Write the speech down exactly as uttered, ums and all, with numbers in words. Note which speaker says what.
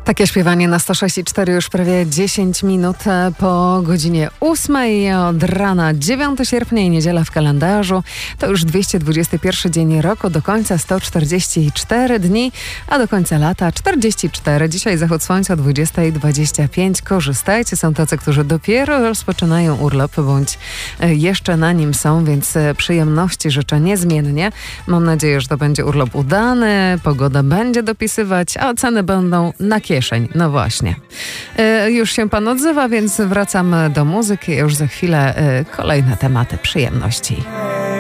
Speaker 1: Takie śpiewanie na sto sześć i cztery już prawie dziesięć minut po godzinie ósmej od rana dziewiątego sierpnia i niedziela w kalendarzu. To już dwieście dwudziesty pierwszy dzień roku, do końca sto czterdzieści cztery dni, a do końca lata czterdzieści cztery. Dzisiaj zachód słońca o dwudziesta dwadzieścia pięć. Korzystajcie, są tacy, którzy dopiero rozpoczynają urlop bądź jeszcze na nim są, więc przyjemności życzę niezmiennie. Mam nadzieję, że to będzie urlop udany, pogoda będzie dopisywać, a ceny będą na kieszeni. No właśnie. E, już się pan odzywa, więc wracam do muzyki. Już za chwilę e, kolejne tematy przyjemności.